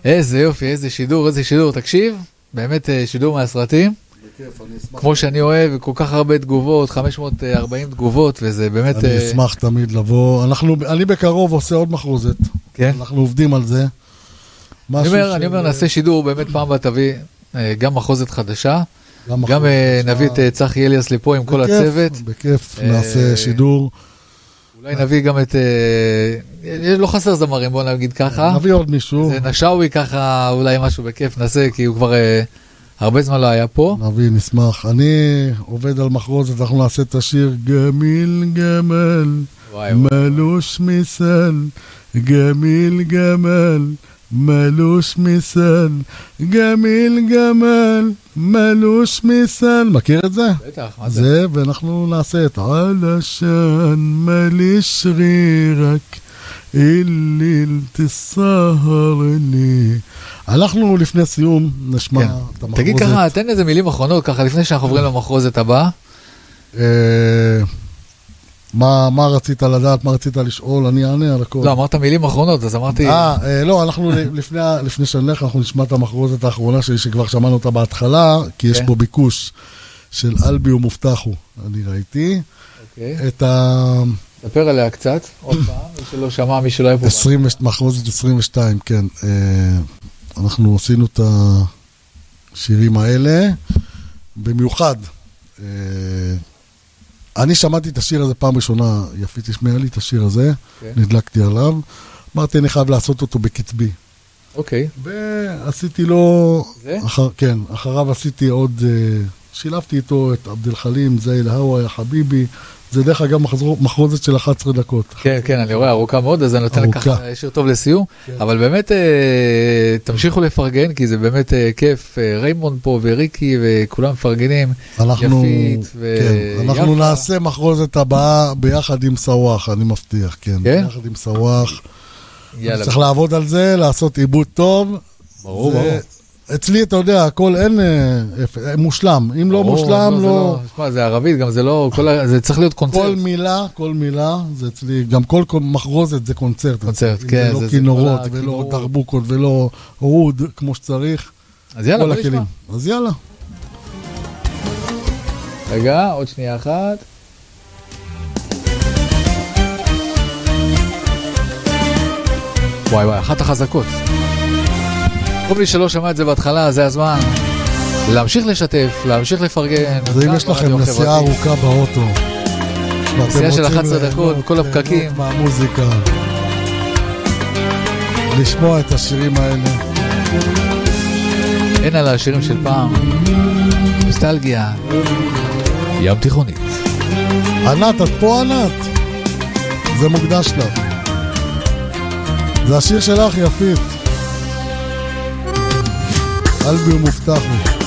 איזה יופי, איזה שידור, תקשיב, באמת שידור מהסרטים, כמו שאני אוהב, כל כך הרבה תגובות, 540 תגובות, וזה באמת... אני אשמח תמיד לבוא, אני בקרוב עושה עוד מחרוזת, אנחנו עובדים על זה. אני אומר, נעשה שידור, באמת פעם בתביא, גם מחרוזת חדשה, גם נביא את צחי אליאס לפה עם כל הצוות. בכיף, נעשה שידור. אולי נביא גם את... לא חסר זמרים, בוא נגיד ככה. נביא עוד מישהו. זה נשאווי ככה, אולי משהו בכיף נעשה, כי הוא כבר הרבה זמן לא היה פה. נביא, נשמח. אני עובד על מחרוזת, אנחנו נעשה את השיר גמיל גמל, מלוש מסל, גמיל גמל, מלוש מסל, גמיל גמל, מלוש מסל. מכיר את זה? בטח, מה זה? זה, ואנחנו נעשה את עלשן מלי שרירק איליל תסהרני. אנחנו לפני סיום נשמע את המחרוזת. תגיד ככה, תן איזה מילים אחרונות ככה לפני שאנחנו עוברים למחרוזת הבאה. מה רצית לדעת, מה רצית לשאול, אני אענה על הכל. לא, אמרת מילים אחרונות, אז אמרתי... לא, אנחנו לפני שנלך, אנחנו נשמע את המחרוזת האחרונה שלי, שכבר שמענו אותה בהתחלה, כי יש פה ביקוש של אלבי ומובטחו, אני ראיתי. את ספר עליה קצת, עוד פעם, מי שלא שמע, מי שלא היה פה. מחרוזת 22, כן. אנחנו עשינו את השירים האלה, במיוחד. אני שמעתי את השיר הזה פעם ראשונה, יפית השמיעה לי את השיר הזה, נדלקתי עליו, אמרתי אני חייב לעשות אותו בקצבי. אוקיי. ועשיתי לו, כן, אחריו עשיתי עוד, שילבתי איתו את עבד אל חלים, זייל הוואי, חביבי, זה דרך אגב מחרוזת של 11 דקות. כן, כן, אני רואה, ארוכה מאוד, אז אני נותן לכך שיר טוב לסיום, אבל באמת תמשיכו לפרגן, כי זה באמת כיף, ריימון פה וריקי וכולם מפרגנים, יפית ויפה. אנחנו נעשה מחרוזת הבאה ביחד עם סוואח, אני מבטיח, כן, ביחד עם סוואח. צריך לעבוד על זה, לעשות עיבוד טוב. ברור, ברור. אצלי, אתה יודע, הכל אין מושלם. אם לא מושלם, לא... זה ערבית, גם זה לא... זה צריך להיות קונצרט. כל מילה, זה אצלי... גם כל מחרוזת זה קונצרט. קונצרט, כן. זה לא כינורות, ולא תרבוקות, ולא רוד, כמו שצריך. אז יאללה, בוא נשמע. אז יאללה. רגע, עוד שנייה אחת. וואי, אחת החזקות. טוב לי שלא שמע את זה בהתחלה, זה הזמן להמשיך לשתף, להמשיך לפרגן. ואם יש לכם נסיעה ארוכה באוטו, נסיעה של 11 דקות, כל הפקקים, מהמוזיקה, לשמוע את השירים האלה. אין על השירים של פעם, נוסטלגיה, ים תיכונית. ענת, את פה ענת? זה מוקדש לך. זה השיר שלך יפית. אלבי ומובטחו.